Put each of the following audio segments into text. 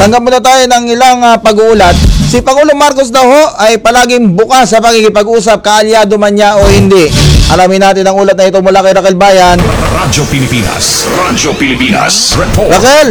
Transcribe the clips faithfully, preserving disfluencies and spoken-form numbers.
Tanggap muna tayo ng ilang uh, pag-uulat. Si Pangulong Marcos daw ho ay palaging bukas sa pakikipag-usap, kaalyado man niya o hindi. Alamin natin ang ulat na ito mula kay Raquel Bayan. Radyo Pilipinas. Radyo Pilipinas. Report. Raquel!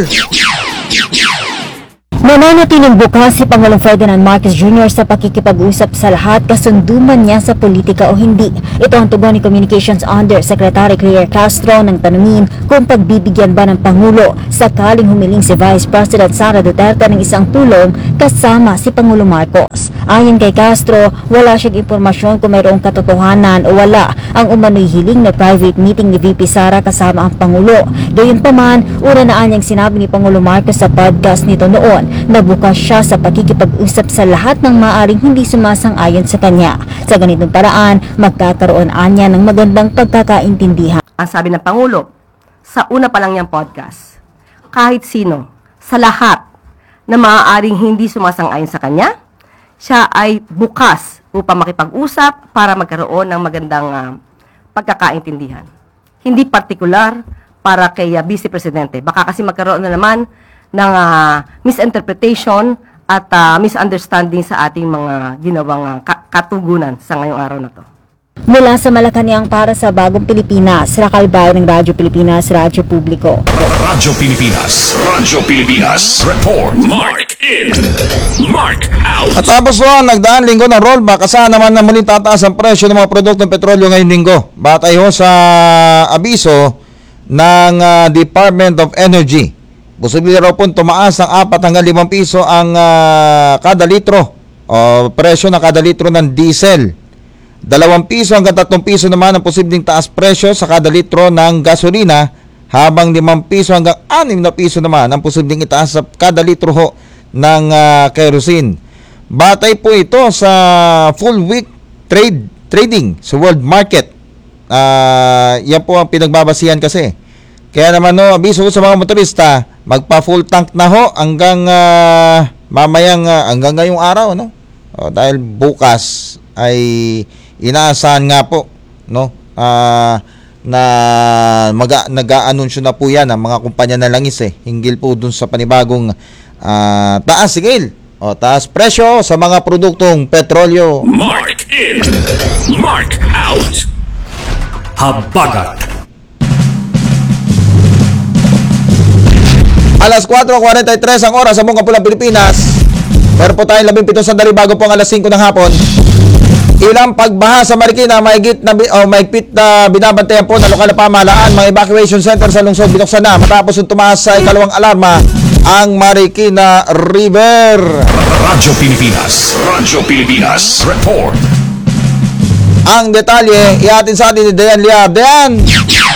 Nananatiling bukas si Pangulong Ferdinand Marcos Junior sa pakikipag-usap sa lahat kasunduman niya sa politika o hindi. Ito ang tugon ni Communications Undersecretary Claire Castro nang tanungin kung pagbibigyan ba ng Pangulo sakaling humiling si Vice President Sara Duterte ng isang tulong kasama si Pangulong Marcos. Ayon kay Castro, wala siyang impormasyon kung mayroong katotohanan o wala ang umano'y hiling na private meeting ni V P Sara kasama ang Pangulo. Gayunpaman, una na anyang sinabi ni Pangulong Marcos sa podcast nito noon na bukas siya sa pakikipag-usap sa lahat ng maaaring hindi sumasang-ayon sa kanya. Sa ganitong paraan, magkakaroon anya ng magandang pagkakaintindihan. Ang sabi ng Pangulo, sa una pa lang niyang podcast, kahit sino, sa lahat na maaaring hindi sumasang-ayon sa kanya, siya ay bukas upang makipag-usap para magkaroon ng magandang uh, pagkakaintindihan. Hindi partikular para kay uh, Vice Presidente. Baka kasi magkaroon na naman ng uh, misinterpretation at uh, misunderstanding sa ating mga ginawang uh, katugunan sa ngayong araw na to. Mula sa Malacanang para sa Bagong Pilipinas, Raquel Bayan ng Radyo Pilipinas, Radyo Publiko. Radyo Pilipinas. Radyo Pilipinas. Report. Mark in. Mark out. At tapos po, nagdaan linggo ng rollback, asahan naman na muling tataas ang presyo ng mga produktong petrolyo ngayong linggo. Batay ho sa abiso ng uh, Department of Energy. Posible raw po tumaas ng apat hanggang limang piso ang uh, kada litro o presyo ng kada litro ng diesel. Dalawang piso hanggang tatlong piso naman ang posibleng taas presyo sa kada litro ng gasolina, habang limang piso hanggang anim na piso naman ang posibleng itaas sa kada litro ho ng uh, kerosene. Batay po ito sa full week trade trading sa world market. Uh, yan po ang pinagbabasihan kasi. Kaya naman no, abiso sa mga motorista, magpa full tank na ho hanggang uh, mamayang uh, hanggang ngayong araw, no? O, dahil bukas ay inaasahan nga po, no? Uh, na mag nag-aanunsyo na po yan ang mga kumpanya na langis eh, hinggil po dun sa panibagong uh, taas sigil o taas presyo sa mga produktong petrolyo. Mark in. Mark out. Habagat. Alas four forty-three ang oras sa buong Kapulang Pilipinas. Meron po tayong labing pitong sandali bago po ang alas singko ng hapon. Ilang pagbaha sa Marikina, mahigit na oh, mahigpit na binabantayan po ng lokal na pamahalaan. Mga evacuation center sa lungsod binuksan na matapos yung tumaas sa ikalawang alarma ang Marikina River. Radyo Pilipinas. Radyo Pilipinas. Report. Ang detalye, ihatin sa atin ni Dayan Liab. Dayan!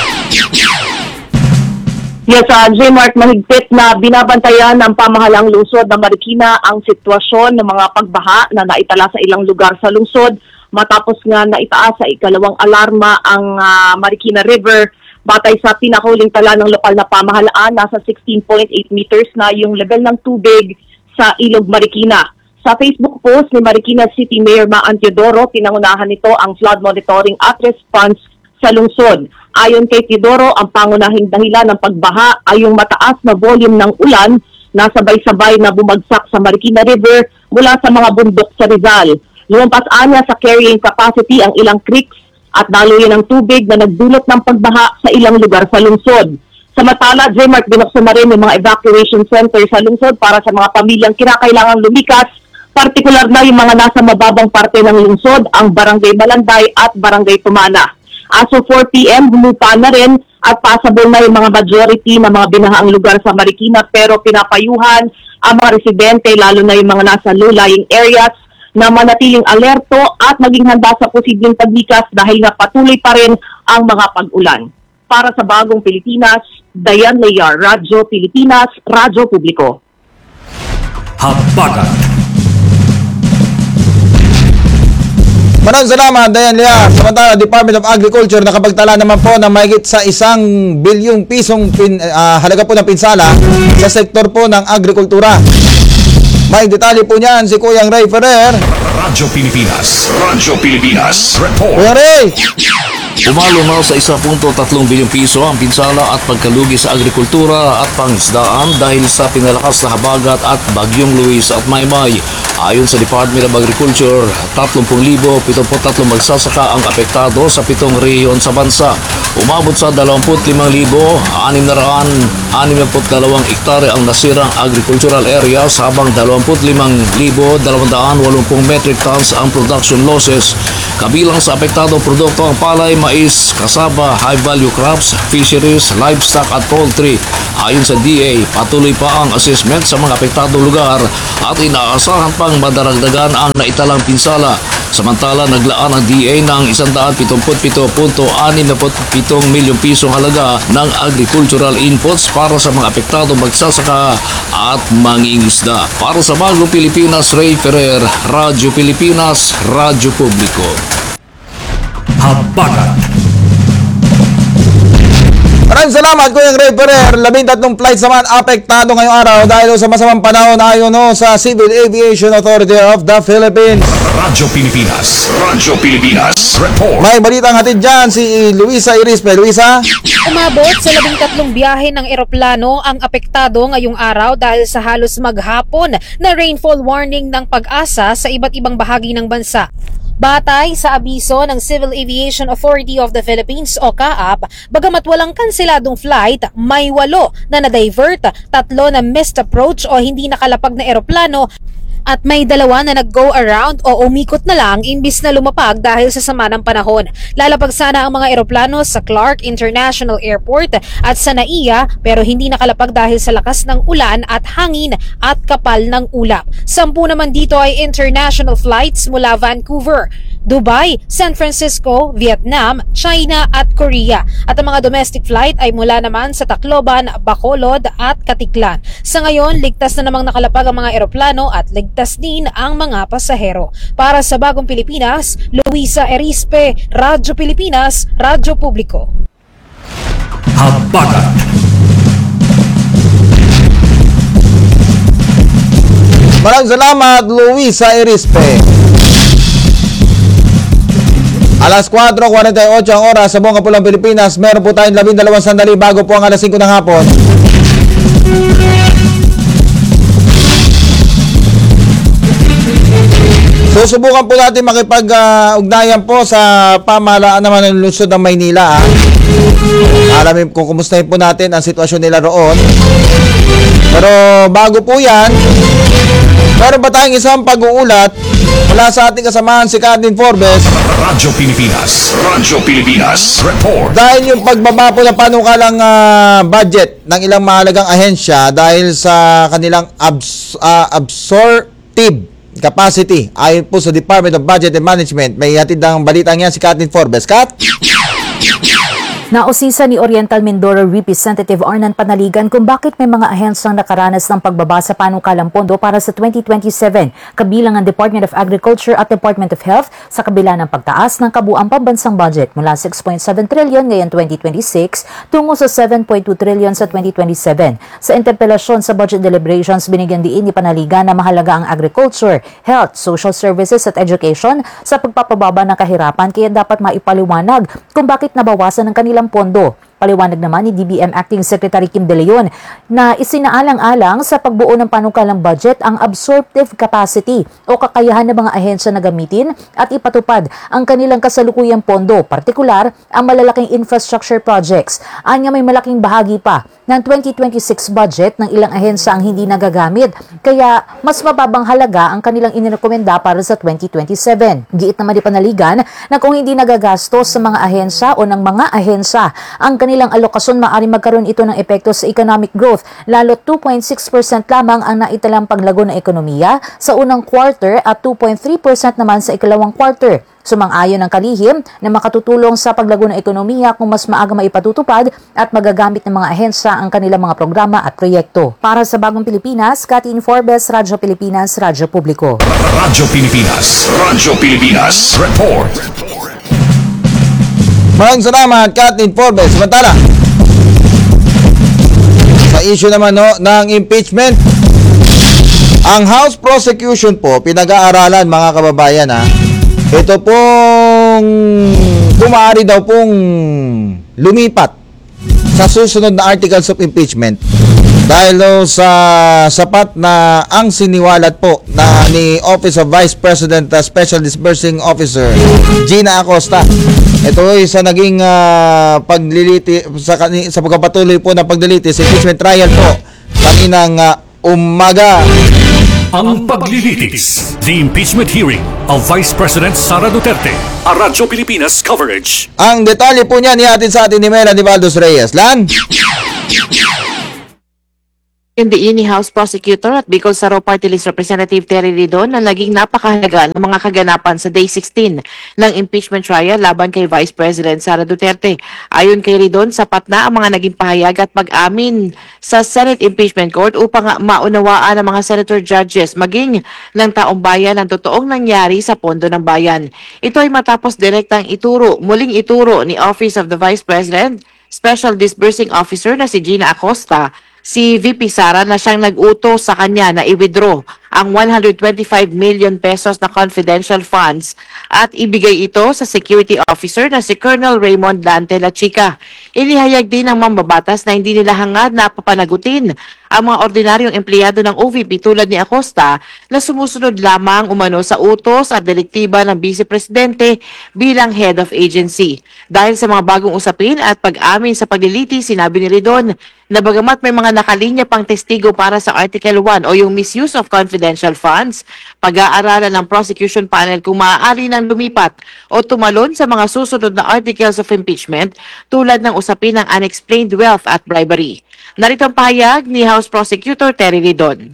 Yes, uh, J-Mark, mahigpit na binabantayan ng pamahalang lungsod ng Marikina ang sitwasyon ng mga pagbaha na naitala sa ilang lugar sa lungsod matapos nga naitaas sa ikalawang alarma ang uh, Marikina River. Batay sa pinakahuling tala ng lokal na pamahalaan, nasa sixteen point eight meters na yung level ng tubig sa Ilog Marikina. Sa Facebook post ni Marikina City Mayor Maan Teodoro, pinangunahan nito ang flood monitoring at response sa lungsod. Ayon kay Teodoro, ang pangunahing dahilan ng pagbaha ay yung mataas na volume ng ulan na sabay-sabay na bumagsak sa Marikina River mula sa mga bundok sa Rizal. Lumampas anya sa carrying capacity ang ilang creeks at daluyan ng tubig na nagdulot ng pagbaha sa ilang lugar sa lungsod. Samantala, J-Mark, binuksan na rin yung mga evacuation center sa lungsod para sa mga pamilyang kinakailangang lumikas, partikular na yung mga nasa mababang parte ng lungsod, ang Barangay Malanday at Barangay Tumana. As of four p.m., humupa na rin at passable na yung mga majority na mga binahaang lugar sa Marikina, pero pinapayuhan ang mga residente, lalo na yung mga nasa low-lying areas, na manatiling alerto at maging handa sa posibleng paglikas dahil nga patuloy pa rin ang mga pag-ulan. Para sa Bagong Pilipinas, Dayan Layar, Radyo Pilipinas, Radyo Publiko. Habagat. Maraming salamat, Dayan Liab. Samantala, Department of Agriculture nakapagtala naman po ng mahigit sa isang bilyong pisong pin, uh, halaga po ng pinsala sa sektor po ng agrikultura. May detalye po niyan si Kuyang Ray Ferrer. Radyo Pilipinas. Radyo Pilipinas. Report. Kuya Ray! Umalo na sa one point three bilyong piso ang pinsala at pagkalugi sa agrikultura at pangisdaan dahil sa pinalakas na habagat at bagyong Luis at Maymay. Ayon sa Department of Agriculture, thirty thousand seventy-three magsasaka ang apektado sa pitong rehiyon sa bansa. Umabot sa twenty-five thousand six hundred sixty-two hektare ang nasirang agricultural areas habang twenty-five thousand two hundred eighty metric tons ang production losses. Kabilang sa apektado produkto ang palay, mais, kasaba, high-value crops, fisheries, livestock at poultry. Ayon sa D A, patuloy pa ang assessment sa mga apektadong lugar at inaasahan pang madaragdagan ang naitalang pinsala. Samantala, naglaan ang D A ng one hundred seventy-seven point six seven milyong pisong halaga ng agricultural inputs para sa mga apektadong magsasaka at mangingisda. Para sa Bagong Pilipinas, Ray Ferrer, Radyo Pilipinas, Radyo Publiko. Habagat. Maraming salamat, Kuya Ray Ferrer. Labing tatlong flights naman apektado ngayong araw dahil sa masamang panahon ayon no, sa Civil Aviation Authority of the Philippines. Radyo Pilipinas. Radyo Pilipinas. Report. May balitang hatid dyan si Luisa Irispe. Luisa? Umabot sa labing tatlong biyahe ng eroplano ang apektado ngayong araw dahil sa halos maghapon na rainfall warning ng Pag-asa sa iba't ibang bahagi ng bansa. Batay sa abiso ng Civil Aviation Authority of the Philippines o C A A P, bagamat walang kanseladong flight, may walo na na-divert, tatlo na missed approach o hindi nakalapag na eroplano, at may dalawa na nag-go around o umikot na lang imbis na lumapag dahil sa sama ng panahon. Lalapag sana ang mga eroplano sa Clark International Airport at sa N A I A pero hindi nakalapag dahil sa lakas ng ulan at hangin at kapal ng ulap. Sampu naman dito ay international flights mula Vancouver, Dubai, San Francisco, Vietnam, China at Korea. At ang mga domestic flight ay mula naman sa Tacloban, Bacolod at Katiklan. Sa ngayon, ligtas na namang nakalapag ang mga eroplano at ligtas din ang mga pasahero. Para sa Bagong Pilipinas, Luisa Erispe, Radyo Pilipinas, Radyo Publiko. Habagat. Maraming salamat, Luisa Irispe. Alas four forty-eight ang oras sa buong Kapulang Pilipinas. Meron po tayong labing dalawang sandali bago po ang alas five ng hapon. Susubukan po natin makipag-ugnayan po sa pamahalaan naman ng lungsod ng Maynila. Ah. Alamin kung kumustahin po natin ang sitwasyon nila roon. Pero bago po yan, meron pa tayong isang pag-uulat mula sa ating kasamahan si Kathleen Forbes. Radyo Pilipinas. Radyo Pilipinas. Report. Dahil yung pagbaba po ng panukalang uh, budget ng ilang mahalagang ahensya dahil sa kanilang abs- uh, absorptive capacity. Ayon po sa Department of Budget and Management, may hatid ng balitang yan si Kathleen Forbes. Kat? Nausisa ni Oriental Mindoro Representative Arnan Panaligan kung bakit may mga ahensyang nakaranas ng pagbaba sa panukalang pondo para sa twenty twenty-seven, kabilang ang Department of Agriculture at Department of Health sa kabila ng pagtaas ng kabuang pambansang budget mula six point seven trillion ngayon twenty twenty-six tungo sa seven point two trillion sa twenty twenty-seven. Sa interpelasyon sa budget deliberations, binigyan diin ni Panaligan na mahalaga ang agriculture, health, social services at education sa pagpapababa ng kahirapan kaya dapat maipaliwanag kung bakit nabawasan ng kanilang pondo. Paliwanag naman ni D B M Acting Secretary Kim De Leon na isinaalang-alang sa pagbuo ng panukalang budget ang absorptive capacity o kakayahan ng mga ahensya na gamitin at ipatupad ang kanilang kasalukuyang pondo, partikular ang malalaking infrastructure projects. Anya may malaking bahagi pa ng twenty twenty-six budget ng ilang ahensya ang hindi nagagamit, kaya mas mababang halaga ang kanilang inirekomenda para sa twenty twenty-seven. Giit naman ni Panaligan na kung hindi nagagastos sa mga ahensya o ng mga ahensya ang kanilang alokasyon, maaari magkaroon ito ng epekto sa economic growth, lalo two point six percent lamang ang naitalang paglago ng ekonomiya sa unang quarter at two point three percent naman sa ikalawang quarter. Sumang-ayon ang kalihim na makatutulong sa paglago ng ekonomiya kung mas maaga maipatutupad at magagamit ng mga ahensya ang kanilang mga programa at proyekto. Para sa Bagong Pilipinas, Kathleen Forbes, Radyo Pilipinas, Radyo Publiko. Radyo Pilipinas. Radyo Pilipinas. Report. Maraming salamat, Kathleen Forbes. Samantala, sa issue naman no, ng impeachment, ang House Prosecution po, pinag-aaralan mga kababayan ha, ito pong kumari daw pong lumipat sa susunod na articles of impeachment dahil daw sa sapat na ang siniwalat po na ni Office of Vice President uh, Special Disbursing Officer Gina Acosta. Ito ay sa naging uh, pagliliti sa, sa pagpapatuloy po na paglilitis sa impeachment trial po kaninang uh, umaga. Ang paglilitis. The impeachment hearing of Vice President Sara Duterte. A Radyo Pilipinas coverage. Ang detalye po niyan ihatid sa atin ni Melanie Valdos Reyes. Lan? Hindi ni House Prosecutor at Bicol Saro Party List Representative Terry Ridon na naging napakahalaga ng mga kaganapan sa Day sixteen ng impeachment trial laban kay Vice President Sara Duterte. Ayon kay Ridon, sapat na ang mga naging pahayag at pag-amin sa Senate Impeachment Court upang maunawaan ng mga senator judges maging ng taong bayan ang totoong nangyari sa pondo ng bayan. Ito ay matapos direktang ituro, muling ituro ni Office of the Vice President Special Disbursing Officer na si Gina Acosta si V P Sara na siyang nag-utos sa kanya na i-withdraw ang one hundred twenty-five million pesos na confidential funds at ibigay ito sa security officer na si Colonel Raymond Dante La Chica. Inihayag din ng mambabatas na hindi nila hangad na papanagutin ang mga ordinaryong empleyado ng O V P tulad ni Acosta na sumusunod lamang umano sa utos at direktiba ng Vice Presidente bilang head of agency. Dahil sa mga bagong usapin at pag-amin sa pagliliti, sinabi ni Ridon na bagamat may mga nakalinya pang testigo para sa Article one o yung misuse of confidential funds, pag-aaralan ng prosecution panel kung maaari nang lumipat o tumalon sa mga susunod na articles of impeachment tulad ng usapin ng unexplained wealth at bribery. Narito ang pahayag ni House Prosecutor Terry Ridon.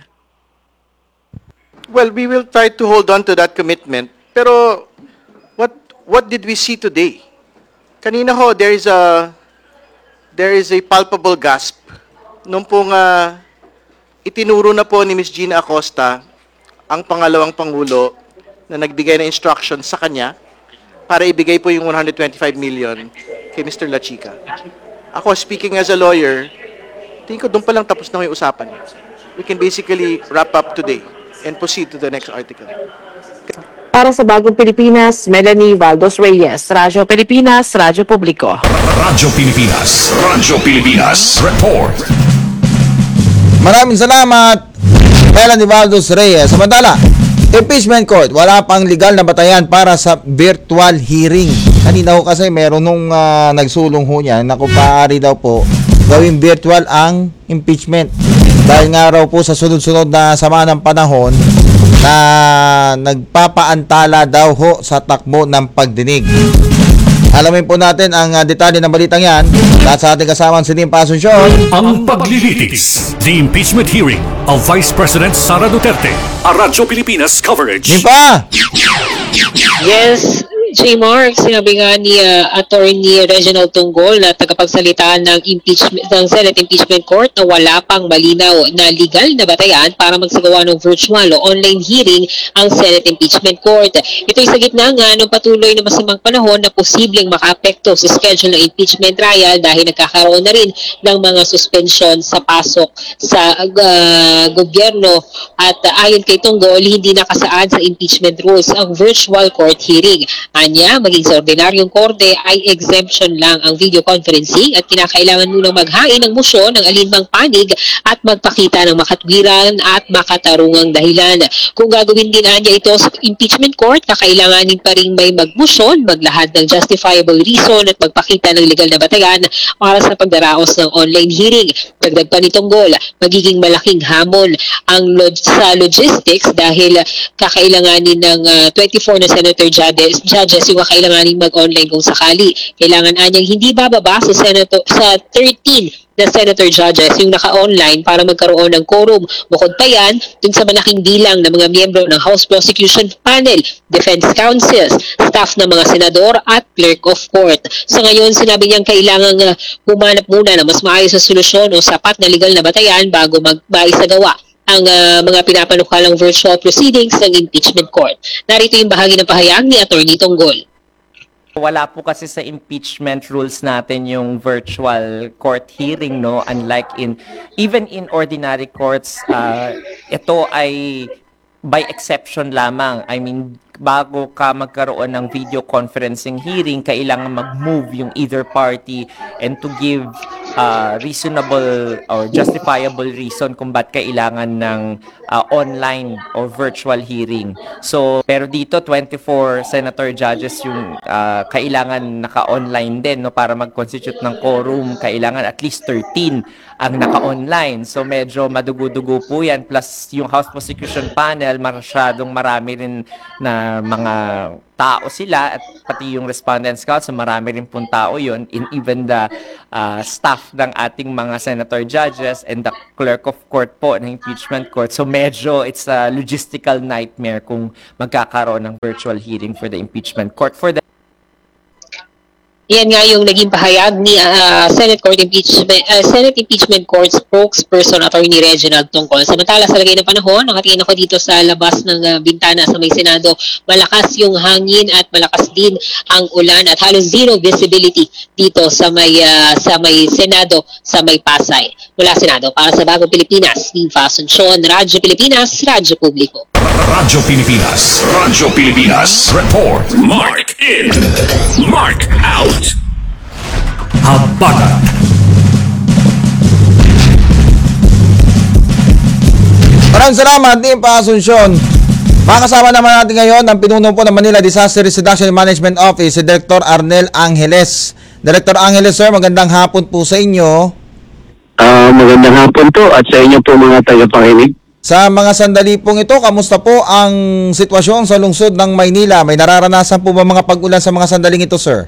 Well, we will try to hold on to that commitment. Pero what what did we see today? Kanina ho, there is a there is a palpable gasp nung pong uh, itinuro na po ni Miz Gina Acosta ang pangalawang pangulo na nagbigay ng instructions sa kanya para ibigay po yung one hundred twenty-five million kay Mister La Chica. Ako, speaking as a lawyer, tingin ko doon pa lang tapos na yung usapan. We can basically wrap up today and proceed to the next article. Para sa Bagong Pilipinas, Melanie Valdos Reyes, Radyo Pilipinas, Radyo Publiko. Radyo Pilipinas. Radyo Pilipinas. Report. Maraming salamat, Melanie Valdos Reyes. Samantala, impeachment court, wala pang legal na batayan para sa virtual hearing. Kanina ho kasi meron nung uh, nagsulong ho niya na kung maaari daw po gawing virtual ang impeachment. Dahil nga raw po sa sunod-sunod na sama ng panahon na nagpapaantala daw ho sa takbo ng pagdinig. Alamin po natin ang uh, detalye ng balitang yan at sa ating kasamang si Nimpa Asuncion. Ang paglilitis. The impeachment hearing of Vice President Sara Duterte. A Radyo Pilipinas coverage. Nimpa! Yes, J. Mark, sinabi nga ni uh, Attorney Reginald Tunggol na tagapagsalita ng impeachment ng Senate Impeachment Court na wala pang malinaw na legal na batayan para magsagawa ng virtual o online hearing ang Senate Impeachment Court. Ito'y sa gitna nga ng patuloy na masamang panahon na posibleng makaapekto sa schedule ng impeachment trial dahil nagkakaroon na rin ng mga suspension sa pasok sa uh, gobyerno at uh, ayon kay Tunggol, hindi nakasaad sa impeachment rules ang virtual court hearing. Anya, maging sa ordinaryong korte ay exemption lang ang video conferencing at kinakailangan munang maghain ng musyon ng alinmang panig at magpakita ng makatwiran at makatarungang dahilan. Kung gagawin din anya ito sa impeachment court, kakailanganin pa rin may magmusyon, maglahad ng justifiable reason at magpakita ng legal na batayan para sa pagdaraos ng online hearing. Dagdag pa nitong goal, magiging malaking hamon ang log sa logistics dahil kakailanganin ng uh, twenty-four na senator judges, judges yung kakailanganin mag-online kung sakali. Kailangan anyang hindi bababa sa, senator, sa thirteen na senator judges yung naka-online para magkaroon ng quorum. Bukod pa yan, dun sa malaking bilang ng mga miyembro ng House Prosecution Panel, Defense Councils, staff ng mga senador at clerk of court. Sa ngayon, sinabi niyang kailangan uh, humanap muna ng mas maayos na solusyon o sapat na legal na batayan bago mag-maisagawa ang uh, mga pinapanukalang virtual proceedings ng impeachment court. Narito yung bahagi ng pahayag ni Attorney Tunggol. Wala po kasi sa impeachment rules natin yung virtual court hearing, no? Unlike in, even in ordinary courts, uh, ito ay by exception lamang. I mean, bago ka magkaroon ng video conferencing hearing, kailangan mag-move yung either party and to give uh, reasonable or justifiable reason kung ba't kailangan ng uh, online or virtual hearing. So, pero dito, twenty-four senator judges yung uh, kailangan naka-online din, no, para mag-constitute ng quorum. Kailangan at least thirteen ang naka-online. So, medyo madugo-dugo po yan. Plus, yung House Prosecution Panel, masyadong marami rin na mga tao sila at pati yung respondents count, so marami rin pong tao yun, in even the uh, staff ng ating mga senator judges and the clerk of court po ng impeachment court. So medyo it's a logistical nightmare kung magkakaroon ng virtual hearing for the impeachment court. For the Yan nga yung naging pahayag ni uh, Senate Court Impeachment uh, Senate Impeachment Court spokesperson Attorney Reginald Tungkol. Samantala sa lagay ng panahon, nakatingin ako dito sa labas ng uh, bintana sa may Senado. Malakas yung hangin at malakas din ang ulan at halos zero visibility dito sa may uh, sa may Senado sa may Pasay. Mula Senado para sa Bagong Pilipinas, Viva Asuncion, Radyo Pilipinas, Radyo Publiko. Radyo Pilipinas. Radyo Pilipinas. Report. Mark in. Mark out. Habagat. Maraming salamat, Team Pa-Asuncion. Makasama naman natin ngayon ang pinuno po ng Manila Disaster Risk Reduction and Management Office, si Director Arnel Angeles. Director Angeles, sir, magandang hapon po sa inyo. Uh, magandang hapon po at sa inyo po mga tagapakinig. Sa mga sandali pong ito, kamusta po ang sitwasyon sa lungsod ng Maynila? May nararanasan po ba mga pag-ulan sa mga sandaling ito, sir?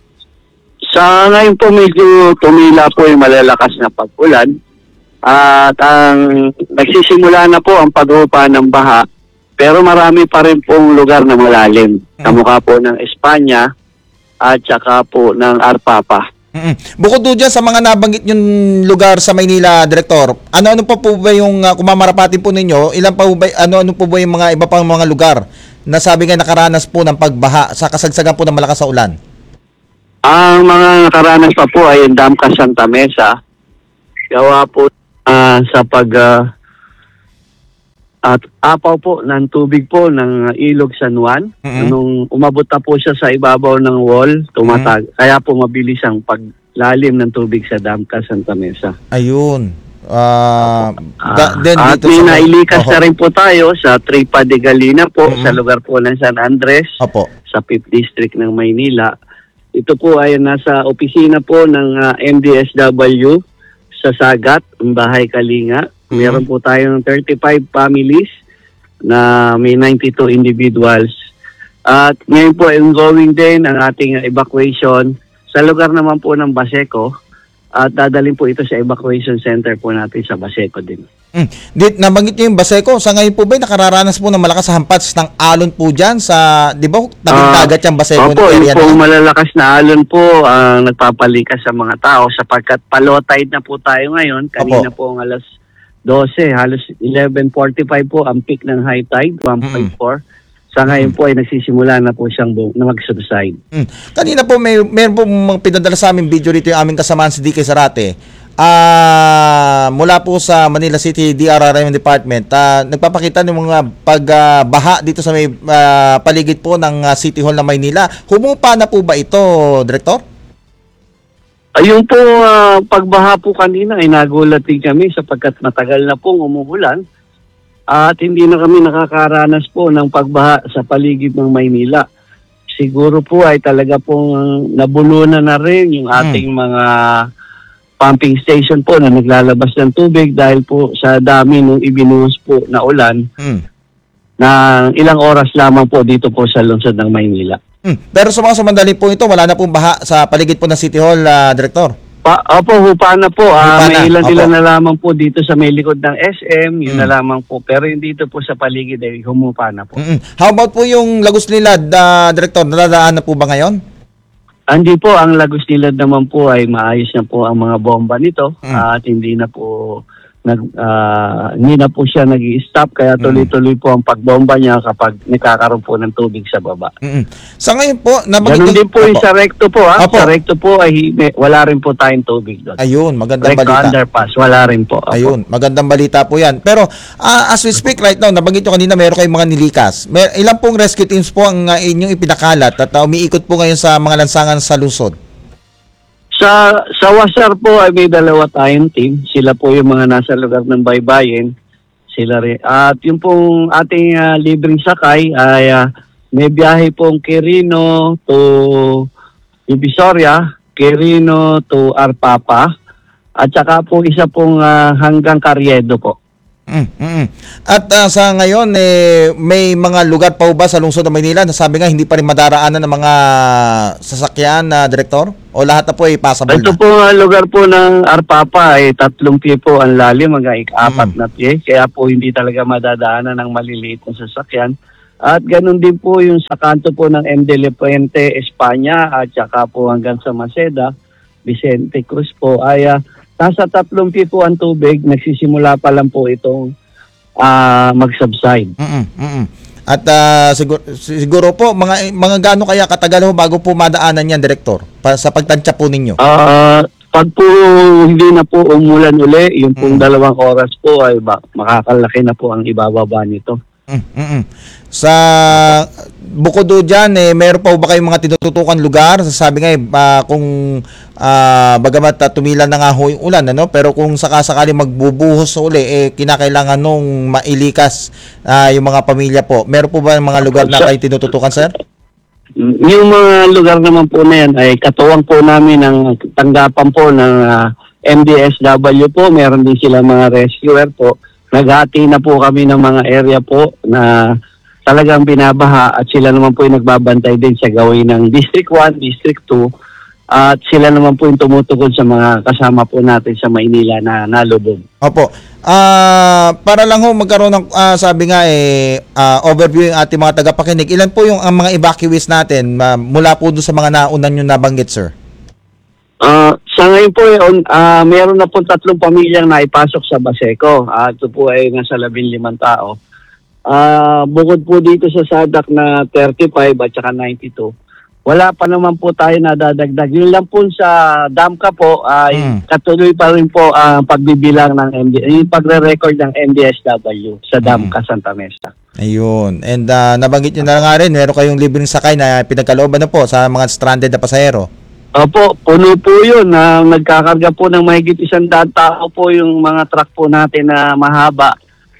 Sa ngayon po medyo tumila po yung malalakas na pag-ulan at ang nagsisimula na po ang paghupa ng baha, pero marami pa rin pong lugar na malalim. Hmm. Kamukha po ng Espanya at saka po ng Arpapa. Mm-mm. Bukod doon dyan sa mga nabanggit yung lugar sa Maynila, Director, ano-ano pa po ba yung uh, kumamarapatin po ninyo? Ilan pa po ba, ano-ano po ba yung mga iba pang mga lugar na sabi nga nakaranas po ng pagbaha sa kasagsagan po ng malakas sa ulan? Ang mga nakaranas pa po ay yung Damka Santa Mesa. Gawa po uh, sa pag uh, at apaw po ng tubig po ng Ilog San Juan. Mm-hmm. Nung umabot na po siya sa ibabaw ng wall, tumatag. Mm-hmm. Kaya po mabilis ang paglalim ng tubig sa Damka Santa Mesa. Ayun. Uh, da, uh, at may nailikas na rin po tayo sa Tripa de Galina po, mm-hmm. sa lugar po ng San Andres, Opo. Sa fifth District ng Maynila. Ito po ay nasa opisina po ng uh, M D S W sa Sagat, ang Bahay Kalinga. Meron po tayong thirty-five families na may ninety-two individuals. At ngayon po ongoing din ang ating evacuation sa lugar naman po ng Baseco. At dadalhin po ito sa evacuation center po natin sa Baseco din. Mm. Dit, nabanggit nyo yung Baseco. Sa ngayon po ba nakararanas po ng malakas sa hampats ng alon po dyan sa, di ba, tabing-dagat yung Baseco? Opo, yung po malalakas na alon po ang uh, nagpapalikas sa mga tao sapagkat pa-low tide na po tayo ngayon. Kanina Opo. po ang alas twelve, halos eleven forty-five po ang peak ng high tide, one point four. Mm-hmm. Sa ngayon po ay nagsisimula na po siyang na mag-subside. Mm. Kanina po may meron po mga pinadala sa aming video dito yung aming kasamahan si D K Zarate. Ah, uh, mula po sa Manila City D R R M Department, uh, nagpapakita ng mga pagbaha uh, dito sa may uh, paligid po ng uh, City Hall ng Maynila. Humupa na po ba ito, Director? Ayun po, uh, pagbaha po kanina ay nagulat din kami sapagkat matagal na pong umuulan at hindi na kami nakakaranas po ng pagbaha sa paligid ng Maynila. Siguro po ay talaga pong nabulunan na rin yung ating hmm. mga pumping station po na naglalabas ng tubig dahil po sa dami nung ibinuhos po na ulan hmm. na ilang oras lamang po dito po sa lungsod ng Maynila. Hmm. Pero sa mga sumandali po ito, wala na pong baha sa paligid po ng City Hall, uh, Director? Pa, opo, hupa na po. Uh, may ilan-ilan na lamang po dito sa may likod ng S M, yun hmm. na lamang po. Pero yung dito po sa paligid ay humupa na po. Mm-hmm. How about po yung Lagos Nilad, uh, Director? Nadadaan na po ba ngayon? Hindi po, ang Lagos Nilad naman po ay maayos na po ang mga bomba nito. Hmm. Uh, at hindi na po nag ah, hindi na po siya nag-i-stop, kaya tuloy-tuloy po ang pagbomba niya kapag nakakaroon po ng tubig sa baba. Mm-mm. Sa ngayon po, Ganun din po yung Opo. sa recto po, ha? Opo. Sa recto po ay may- wala rin po tayong tubig doon. Ayun, magandang Recto balita. underpass, wala rin po. Opo. Ayun, magandang balita po yan. Pero ah, as we speak right now, nabanggit nyo kanina meron kayong mga nilikas. Mer ilan pong rescue teams po ang ah, inyong ipinakalat at ah, umiikot po ngayon sa mga lansangan sa lungsod? Sa sa Wasar po ay may dalawa tayong team. Sila po yung mga nasa lugar ng baybayin. Sila rin. At yung pong ating ah, libreng sakay ay ah, may biyahe pong Quirino to Divisoria, Quirino to Arpapa, at saka po isa pong ah, hanggang Carriedo po. Mm, mm, mm. At ah, sa ngayon, eh, may mga lugar pa ba sa lungsod ng Maynila na sabi nga hindi pa rin madaraanan ng mga sasakyan na direktor? O lahat na po ay passable Ito na? po ang lugar po ng Arpapa ay tatlong pie po ang lalim, mga apat Mm. na pie. Kaya po hindi talaga madadaanan ng maliliit na sasakyan. At ganun din po yung sa kanto po ng M. de la Puente, Espanya, at saka po hanggang sa Maceda, Vicente Cruz po ay ah, nasa tatlong pie po ang tubig. Nagsisimula pa lang po itong ah, mag-subside. Mm-mm, mm-mm. At ah, siguro, siguro po, mga, mga gaano kaya katagal ho bago po madaanan yan, Direktor? Pa, sa pagtansya po ninyo? Ah, pag po hindi na po umulan uli, yung pong Mm. dalawang oras po ay ba, makakalaki na po ang ibababa nito. Mm, mm-mm. Sa bukod do dyan, eh, meron pa ba kayong mga tinututukan lugar? Sabi nga, eh, ah, kung ah, bagamat ah, tumila na nga ho yung ulan, ano? Pero kung sakasakali magbubuhos uli, eh, kinakailangan nung mailikas ah, yung mga pamilya po. Meron po ba mga lugar na kayo tinututukan, sir? Yung mga lugar naman po na yan ay katuwang po namin ng tanggapan po ng ah, M D S W po. Meron din sila mga rescuer po. Naghati na po kami ng mga area po na talagang binabaha at sila naman po yung nagbabantay din sa gawin ng District one, District two at sila naman po yung tumutukod sa mga kasama po natin sa Maynila na nalubog. Opo. Ah, para lang ho magkaroon ng ah, sabi nga eh ah, overview yung ating mga tagapakinig. Ilan po yung ang mga evacuees natin ah, mula po doon sa mga naunan yung nabanggit, sir? Ah, sa ngayon po, on, ah, meron na po tatlong pamilyang naipasok sa Baseco. Ah, ito po ay nasa labing limang tao. Ah, bukod po dito sa Sadak na thirty-five at saka ninety-two, wala pa naman po tayo nadadagdag. Yun lang po sa Damka po ay Mm. katuloy pa rin po ang pagbibilang ng M D, yung pagre-record ng M D S W sa Damka Santa Mesa. Ayun. And ah, nabanggit nyo na nga rin, meron kayong libreng sakay na pinagkalooban na po sa mga stranded na pasahero. Opo, puno po yun. na nagkakarga po ng mahigit isang daan tao po yung mga truck po natin na mahaba.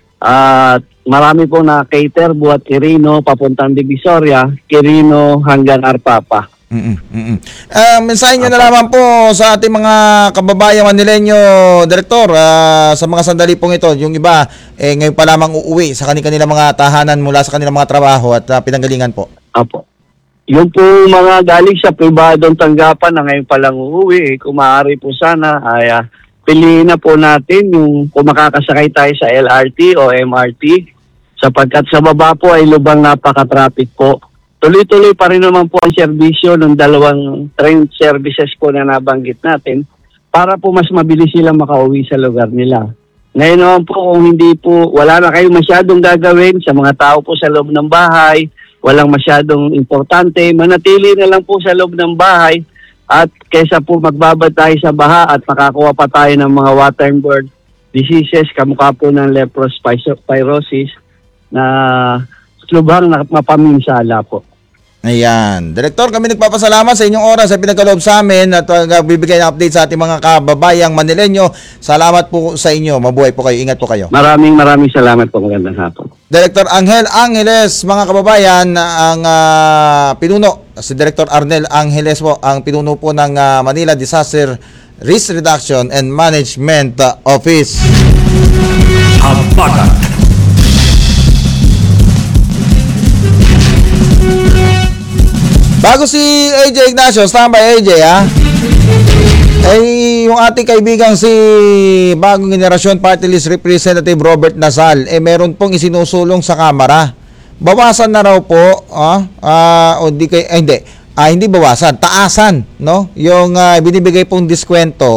At marami po na cater buhat Quirino, papuntang Divisoria, Quirino hanggang Arpapa. Mm-mm, mm-mm. Ah, mensahe nyo na lamang po sa ating mga kababayang Manileño, Direktor, ah, sa mga sandali pong ito. Yung iba, eh, ngayon pa lamang uuwi sa kanilang mga tahanan mula sa kanilang mga trabaho at ah, pinanggalingan po. Opo. Yung po mga galing sa pribadong tanggapan na ngayon palang uuwi, eh, kung maaari po sana, ay ah, piliin na po natin yung kung makakasakay tayo sa L R T o M R T, sapagkat sa baba po ay lubang napaka-traffic po. Tuloy-tuloy pa rin naman po ang serbisyo ng dalawang train services po na nabanggit natin para po mas mabilis silang makauwi sa lugar nila. Ngayon naman po kung hindi po, wala na kayong masyadong gagawin sa mga tao po sa loob ng bahay, walang masyadong importante, manatili na lang po sa loob ng bahay at kaysa po magbabad tayo sa baha at makakuha pa tayo ng mga waterborne diseases, kamukha po ng leptospirosis na lubhang na mapaminsala po. Ayan. Direktor, kami nagpapasalamat sa inyong oras sa pinagkaloob sa amin at uh, bibigay ng update sa ating mga kababayang Manileño. Salamat po sa inyo. Mabuhay po kayo. Ingat po kayo. Maraming maraming salamat po. Magandang hapon. Director Angel Angeles, mga kababayan, ang uh, pinuno, si Director Arnel Angeles po, ang pinuno po ng uh, Manila Disaster Risk Reduction and Management uh, Office. Habagat. Bago si A J Ignacio, standby A J ha. Eh, yung ating kaibigang si Bagong Generasyon Party List Representative Robert Nasal, eh meron pong isinusulong sa Kamara. Bawasan na raw po, ah, ah o di kay, eh, hindi, ah, hindi bawasan, taasan, no? Yung ah, binibigay pong diskwento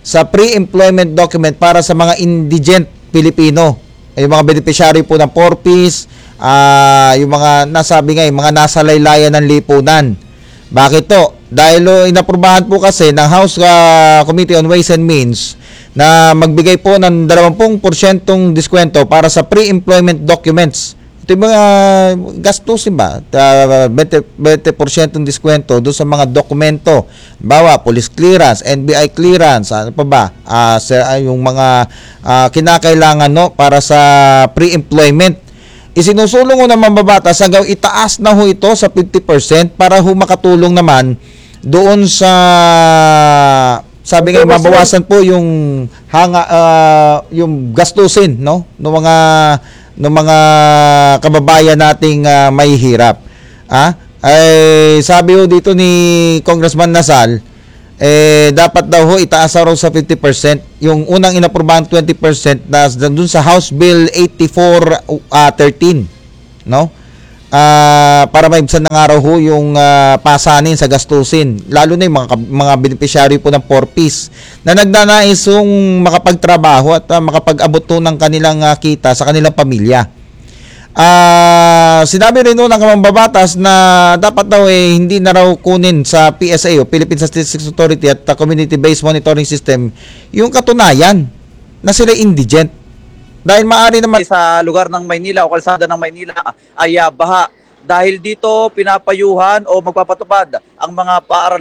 sa pre-employment document para sa mga indigent Pilipino. Yung mga beneficiary po ng four Ps, ah, yung mga nasabi nga, yung mga nasa laylayan ng lipunan. Bakit to? Dahil oh, inaprubahan po kasi ng House ah, Committee on Ways and Means na magbigay po ng twenty percent diskwento para sa pre-employment documents. Ito yung mga gastusin ba? Uh, twenty percent diskwento doon sa mga dokumento. Bawa, police clearance, N B I clearance, ano pa ba? Uh, sa, yung mga uh, kinakailangan no, para sa pre-employment. Isinusulong ko ng mambabatas hanggang itaas na ho ito sa fifty percent para ho makatulong naman doon sa, sabi nga, mabawasan po yung hanga, uh, yung gastusin no, ng mga ng mga kababayan nating uh, may hirap. Ah, ay sabi ho dito ni Congressman Nasal, eh dapat daw ho itaas raw sa fifty percent yung unang inaprubahan twenty percent na doon sa House Bill eighty-four thirteen, no? Ah, para maibsan ng araw ho yung uh, pasanin sa gastusin, lalo na yung mga, mga beneficiary po ng four Ps na nagnanais yung makapagtrabaho at uh, makapag-abot to ng kanilang uh, kita sa kanilang pamilya. Ah, sinabi rin no ng mambabatas na dapat daw eh hindi na raw kunin sa P S A o Philippine Statistics Authority at uh, Community-Based Monitoring System yung katunayan na sila indigent. Dahil maaari naman sa lugar ng Maynila o kalsada ng Maynila ay uh, baha. Dahil dito pinapayuhan o magpapatupad ang mga paaral